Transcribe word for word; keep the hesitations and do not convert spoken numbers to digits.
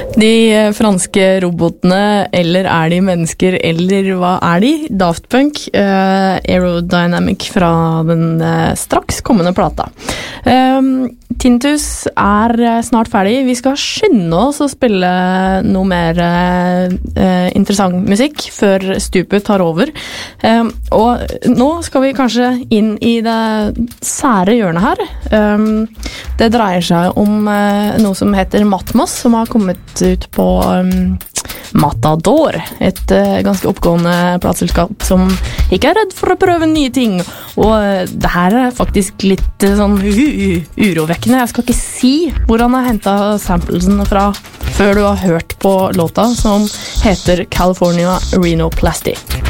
De franske robotene, eller er de mennesker, eller hva er de? Daft Punk, uh, Aerodynamic fra den uh, straks kommende plata. Um, Tintus er snart ferdig. Vi skal skynde oss å spille noe mer uh, uh, interessant musikk før stupet tar over. Um, og nå skal vi kanskje inn i det sære hjørnet her. Um, det dreier seg om uh, noe som heter Matmos, som har kommet ut på um, Matador, et uh, ganske oppgående plateselskap som ikke er redd for å prøve nye ting. Og uh, det her er faktisk litt uh, sånn uh, urovekkende. Jeg skal ikke si hvor han har hentet samplesen fra før du har hørt på låta, som heter California Rhinoplasty.